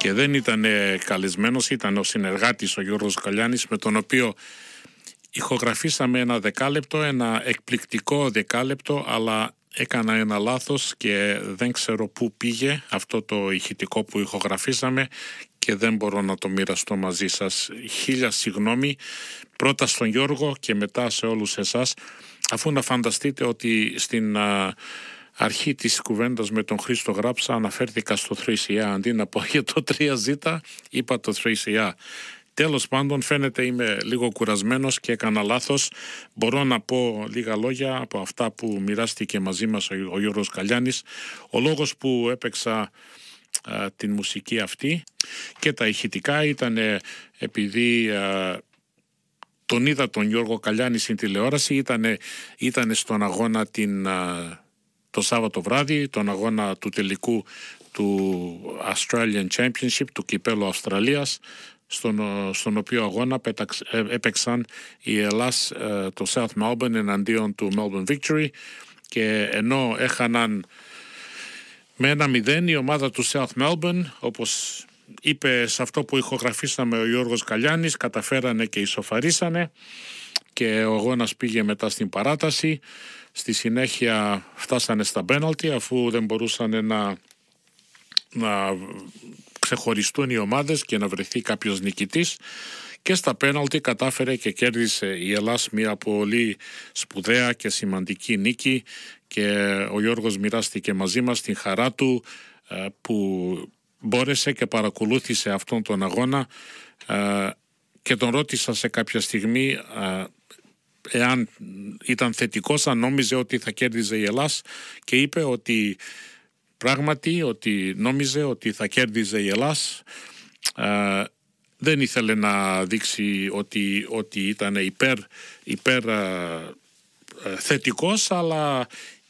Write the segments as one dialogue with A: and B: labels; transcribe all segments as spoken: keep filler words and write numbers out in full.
A: και δεν ήταν καλεσμένος, ήταν ο συνεργάτης ο Γιώργος Καλιάνης, με τον οποίο ηχογραφήσαμε ένα δεκάλεπτο, ένα εκπληκτικό δεκάλεπτο, αλλά έκανα ένα λάθος και δεν ξέρω πού πήγε αυτό το ηχητικό που ηχογραφήσαμε και δεν μπορώ να το μοιραστώ μαζί σας. Χίλια συγγνώμη, πρώτα στον Γιώργο και μετά σε όλους εσάς, αφού να φανταστείτε ότι στην α, αρχή της κουβέντας με τον Χρήστο Γράψα αναφέρθηκα στο θρι σι έι, αντί να πω για το τρία ζέτα είπα το θρι σι έι. Τέλος πάντων, φαίνεται είμαι λίγο κουρασμένος και έκανα λάθος. Μπορώ να πω λίγα λόγια από αυτά που μοιράστηκε μαζί μας ο Γιώργος Καλιάνης. Ο λόγος που έπαιξα α, την μουσική αυτή και τα ηχητικά ήταν επειδή α, τον είδα τον Γιώργο Καλιάνη στην τηλεόραση, ήταν ήτανε στον αγώνα την, α, το Σάββατο βράδυ, τον αγώνα του τελικού του Australian Championship, του κυπέλλου Αυστραλίας, Στον, στον οποίο αγώνα πέταξ, έπαιξαν η Ελλάς το South Melbourne εναντίον του Melbourne Victory, και ενώ έχαναν με ένα μηδέν η ομάδα του South Melbourne, όπως είπε σε αυτό που ηχογραφήσαμε ο Γιώργος Καλιάνης, καταφέρανε και ισοφαρίσανε και ο αγώνας πήγε μετά στην παράταση. Στη συνέχεια φτάσανε στα πέναλτι, αφού δεν μπορούσαν να, να ξεχωριστούν οι ομάδες και να βρεθεί κάποιος νικητής, και στα πέναλτι κατάφερε και κέρδισε η Ελλάς μια πολύ σπουδαία και σημαντική νίκη, και ο Γιώργος μοιράστηκε μαζί μας την χαρά του που μπόρεσε και παρακολούθησε αυτόν τον αγώνα, και τον ρώτησα σε κάποια στιγμή εάν ήταν θετικός, αν νόμιζε ότι θα κέρδιζε η Ελλάς, και είπε ότι πράγματι ότι νόμιζε ότι θα κέρδιζε η Ελλάς. Ε, δεν ήθελε να δείξει ότι, ότι ήταν υπέρ, υπέρ ε, θετικός, αλλά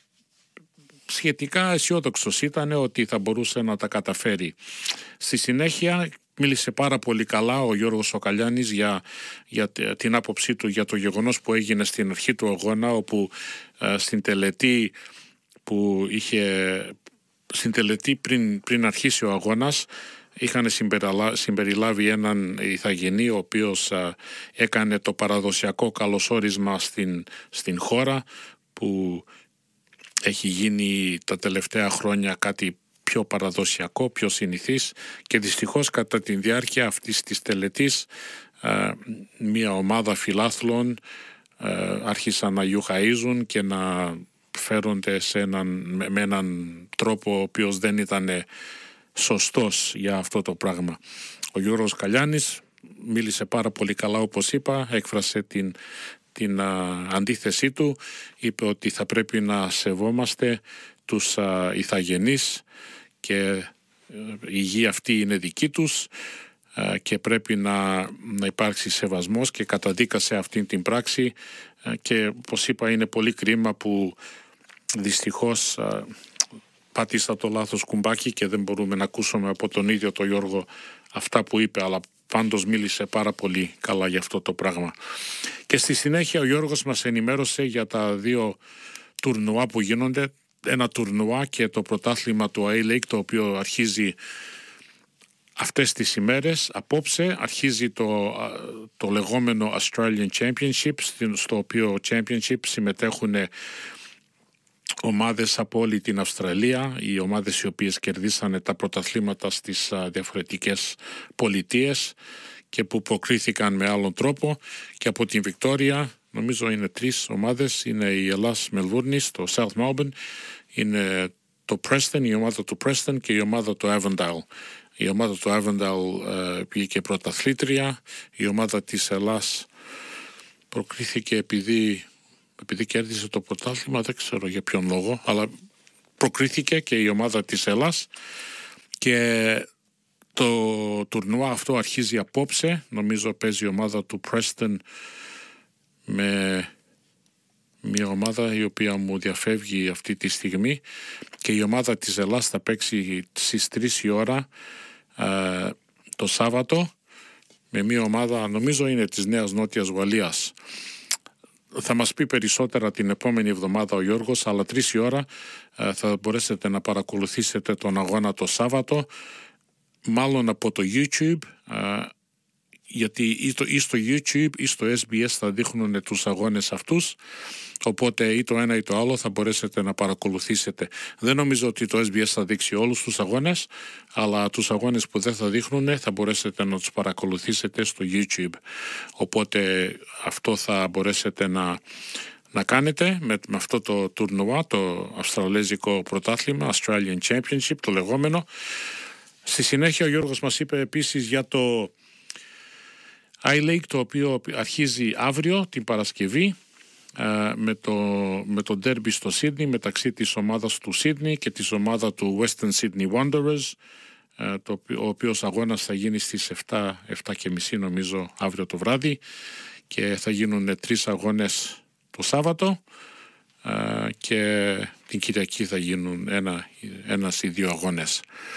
A: σχετικά αισιόδοξος ήταν ότι θα μπορούσε να τα καταφέρει. Στη συνέχεια μίλησε πάρα πολύ καλά ο Γιώργος ο Καλιάνης για, για την άποψή του για το γεγονός που έγινε στην αρχή του αγώνα, όπου ε, στην τελετή που είχε... Στην τελετή πριν, πριν αρχίσει ο αγώνας είχαν συμπεριλάβει έναν ηθαγενή, ο οποίος α, έκανε το παραδοσιακό καλωσόρισμα στην, στην χώρα, που έχει γίνει τα τελευταία χρόνια κάτι πιο παραδοσιακό, πιο συνηθής, και δυστυχώς κατά τη διάρκεια αυτής της τελετής α, μια ομάδα φιλάθλων α, άρχισαν να γιουχαΐζουν και να φέρονται σε έναν, με έναν τρόπο ο οποίος δεν ήταν σωστός για αυτό το πράγμα. Ο Γιώργος Καλιάνης μίλησε πάρα πολύ καλά, όπως είπα, έκφρασε την, την α, αντίθεσή του, είπε ότι θα πρέπει να σεβόμαστε τους α, ηθαγενείς και α, η γη αυτή είναι δική τους α, και πρέπει να, να υπάρξει σεβασμός, και καταδίκασε αυτή την πράξη, α, και όπως είπα είναι πολύ κρίμα που δυστυχώς α, πάτησα το λάθος κουμπάκι και δεν μπορούμε να ακούσουμε από τον ίδιο τον Γιώργο αυτά που είπε, αλλά πάντως μίλησε πάρα πολύ καλά για αυτό το πράγμα. Και στη συνέχεια ο Γιώργος μας ενημέρωσε για τα δύο τουρνουά που γίνονται, ένα τουρνουά και το πρωτάθλημα του A-League, το οποίο αρχίζει αυτές τις ημέρες. Απόψε αρχίζει το, το λεγόμενο Australian Championship, στο οποίο Championship συμμετέχουν ομάδες από όλη την Αυστραλία, οι ομάδες οι οποίες κερδίσανε τα πρωταθλήματα στις α, διαφορετικές πολιτείες και που προκρίθηκαν με άλλον τρόπο. Και από την Βικτόρια νομίζω είναι τρεις ομάδες, είναι η Ελλάς Μελβούρνης, το South Melbourne, είναι το Preston, η ομάδα του Preston, και η ομάδα του Avondale. Η ομάδα του Avondale ε, πήγε πρωταθλήτρια, η ομάδα της Ελλάς προκρίθηκε επειδή επειδή κέρδισε το πρωτάθλημα, δεν ξέρω για ποιον λόγο, αλλά προκρίθηκε και η ομάδα της Ελλάς, και το τουρνουά αυτό αρχίζει απόψε. Νομίζω παίζει η ομάδα του Preston με μια ομάδα η οποία μου διαφεύγει αυτή τη στιγμή, και η ομάδα της Ελλάς θα παίξει στις τρεις η ώρα ε, το Σάββατο με μια ομάδα, νομίζω είναι της Νέας Νότιας Γαλλίας. Θα μας πει περισσότερα την επόμενη εβδομάδα ο Γιώργος, αλλά τρεις η ώρα ε, θα μπορέσετε να παρακολουθήσετε τον αγώνα το Σάββατο. μάλλον από το YouTube, α, γιατί ή, το, ή στο YouTube ή στο ες μπι ες θα δείχνουν τους αγώνες αυτούς, οπότε ή το ένα ή το άλλο θα μπορέσετε να παρακολουθήσετε. Δεν νομίζω ότι το ες μπι ες θα δείξει όλους τους αγώνες, αλλά τους αγώνες που δεν θα δείχνουν θα μπορέσετε να τους παρακολουθήσετε στο YouTube. Οπότε αυτό θα μπορέσετε να, να κάνετε με, με αυτό το τουρνουά, το αυστραλέζικο πρωτάθλημα, Australian Championship, το λεγόμενο. Στη συνέχεια ο Γιώργος μας είπε επίσης για το I-League, το οποίο αρχίζει αύριο την Παρασκευή με το, με το derby στο Σίδνεϊ, μεταξύ της ομάδας του Σίδνεϊ και της ομάδα του Western Sydney Wanderers, το, ο οποίος αγώνας θα γίνει στις επτά, επτά και μισή νομίζω αύριο το βράδυ, και θα γίνουν τρεις αγώνες το Σάββατο και την Κυριακή θα γίνουν ένα, ένας ή δύο αγώνες.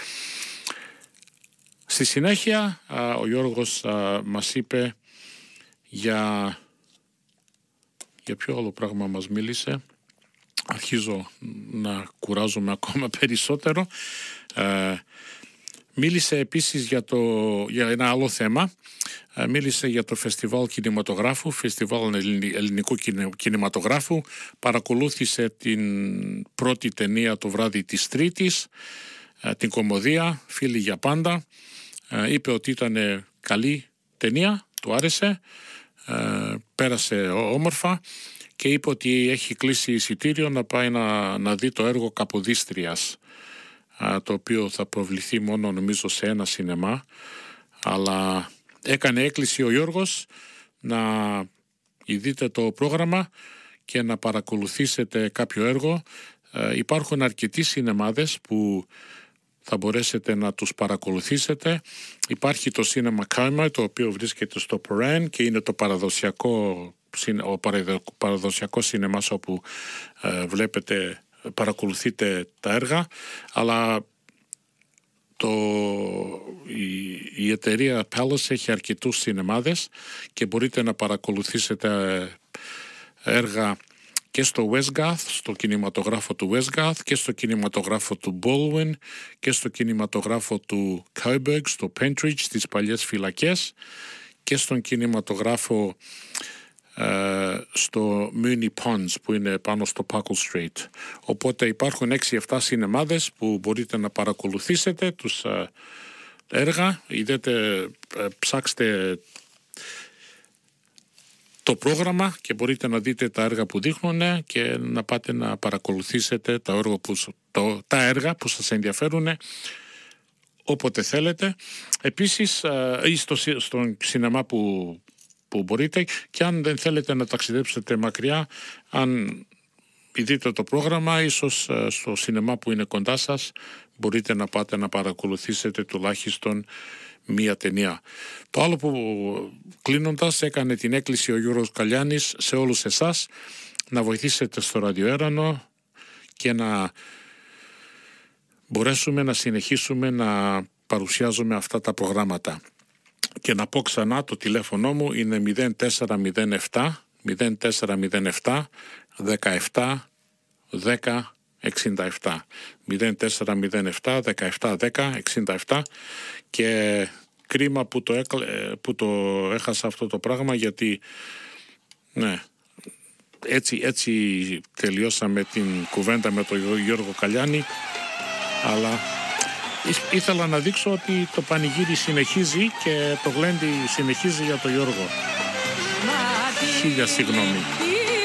A: Στη συνέχεια ο Γιώργος μας είπε για, για ποιο άλλο πράγμα μας μίλησε. Αρχίζω να κουράζομαι ακόμα περισσότερο. Μίλησε επίσης για, το, για ένα άλλο θέμα. Μίλησε για το φεστιβάλ κινηματογράφου, φεστιβάλ ελληνικού κινηματογράφου. Παρακολούθησε την πρώτη ταινία το βράδυ της Τρίτης, την Κομμωδία, Φίλοι για πάντα. Είπε ότι ήταν καλή ταινία, του άρεσε, πέρασε όμορφα και είπε ότι έχει κλείσει εισιτήριο να πάει να, να δει το έργο Καποδίστριας, το οποίο θα προβληθεί μόνο νομίζω σε ένα σινεμά, αλλά έκανε έκκληση ο Γιώργος να δείτε το πρόγραμμα και να παρακολουθήσετε κάποιο έργο. Υπάρχουν αρκετοί σινεμάδες που θα μπορέσετε να τους παρακολουθήσετε. Υπάρχει το Cinema Karma, το οποίο βρίσκεται στο Prahran και είναι το παραδοσιακό, ο παραδοσιακό σινεμάς όπου ε, βλέπετε, παρακολουθείτε τα έργα, αλλά το, η, η εταιρεία Palace έχει αρκετούς σινεμάδες και μπορείτε να παρακολουθήσετε έργα και στο Westgarth, στο κινηματογράφο του Westgarth, και στο κινηματογράφο του Baldwin και στο κινηματογράφο του Coburg, στο Pentridge, στις παλιές φυλακές, και στον κινηματογράφο ε, στο Moonee Ponds που είναι πάνω στο Puckle Street. Οπότε υπάρχουν έξι εφτά σινεμάδες που μπορείτε να παρακολουθήσετε τους ε, έργα. Είδετε, ε, ψάξτε το πρόγραμμα και μπορείτε να δείτε τα έργα που δείχνουν και να πάτε να παρακολουθήσετε τα έργα που, το, τα έργα που σας ενδιαφέρουν όποτε θέλετε. Επίσης ή στο, στον σινεμά που, που μπορείτε, και αν δεν θέλετε να ταξιδέψετε μακριά, αν δείτε το πρόγραμμα, ίσως στο σινεμά που είναι κοντά σας μπορείτε να πάτε να παρακολουθήσετε τουλάχιστον μία ταινία. Το άλλο που, κλείνοντας, έκανε την έκκληση ο Γιώργος Καλιάνης σε όλους εσάς να βοηθήσετε στο ραδιοέρανο και να μπορέσουμε να συνεχίσουμε να παρουσιάζουμε αυτά τα προγράμματα. Και να πω ξανά, το τηλέφωνο μου είναι μηδέν τέσσερα μηδέν επτά μηδέν τέσσερα μηδέν επτά δεκαεπτά δέκα εξήντα επτά μηδέν τέσσερα μηδέν επτά δεκαεπτά δέκα εξήντα επτά. Και κρίμα που το, έκλε, που το έχασα αυτό το πράγμα, γιατί ναι, έτσι, έτσι τελειώσαμε την κουβέντα με τον Γιώργο Καλιάνη, αλλά ήθελα να δείξω ότι το πανηγύρι συνεχίζει και το γλέντι συνεχίζει για τον Γιώργο. Χίλια συγγνώμη.